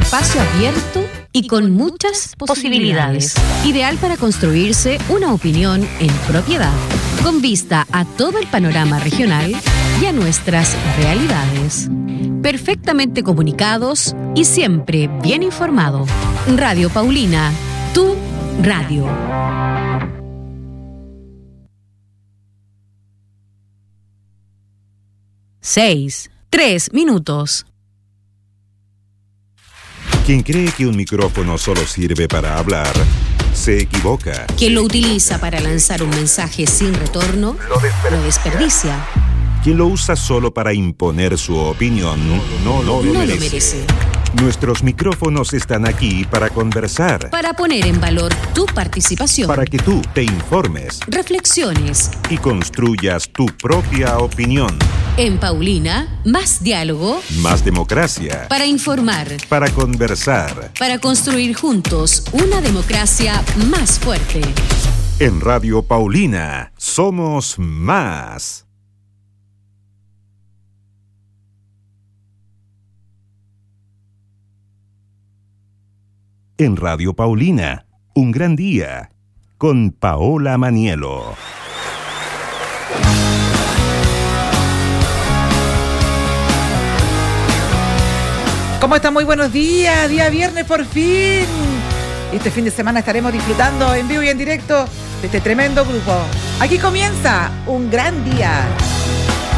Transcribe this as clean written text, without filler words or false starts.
espacio abierto y con muchas posibilidades. Ideal para construirse una opinión en propiedad, con vista a todo el panorama regional y a nuestras realidades. Perfectamente comunicados y siempre bien informado. Radio Paulina, tu radio. 6:03 minutos. Quien cree que un micrófono solo sirve para hablar, se equivoca. Quien lo utiliza para lanzar un mensaje sin retorno, lo desperdicia. Quien lo usa solo para imponer su opinión, no lo merece. Nuestros micrófonos están aquí para conversar. Para poner en valor tu participación. Para que tú te informes. Reflexiones. Y construyas tu propia opinión. En Paulina, más diálogo. Más democracia. Para informar. Para conversar. Para construir juntos una democracia más fuerte. En Radio Paulina, somos más. En Radio Paulina, un gran día, con Paola Manielo. ¿Cómo están? Muy buenos días, día viernes por fin. Este fin de semana estaremos disfrutando en vivo y en directo de este tremendo grupo. Aquí comienza un gran día.